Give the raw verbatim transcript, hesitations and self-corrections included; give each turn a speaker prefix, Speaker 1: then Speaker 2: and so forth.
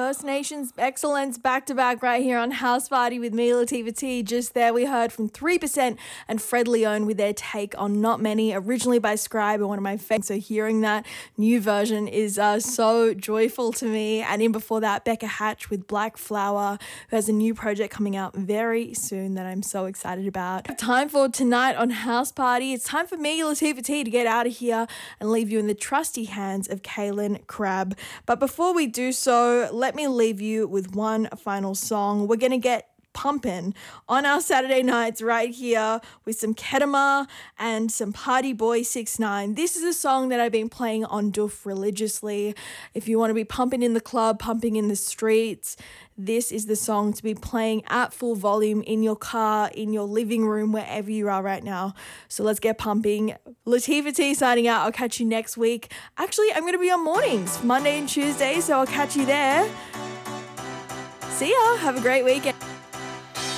Speaker 1: First Nations excellence back to back right here on House Party with me, Latifah T. Just there we heard from three percent and Fred Leone with their take on Not Many, originally by Scribe, and one of my favorites. So hearing that new version is uh, so joyful to me. And in before that, Becca Hatch with Black Flower, who has a new project coming out very soon that I'm so excited about. Time for tonight on House Party. It's time for me, Latifah T, to get out of here and leave you in the trusty hands of Kaylin Crabb. But before we do so, let me leave you with one final song. We're going to get pumping on our Saturday nights right here with some Kedema and some Party Boy six nine. This is a song that I've been playing on Doof religiously. If you want to be pumping in the club, pumping in the streets, this is the song to be playing at full volume in your car, in your living room, wherever you are right now. So let's get pumping. Latifah T signing out. I'll catch you next week. Actually, I'm going to be on mornings, Monday and Tuesday, so I'll catch you there. See ya. Have a great weekend.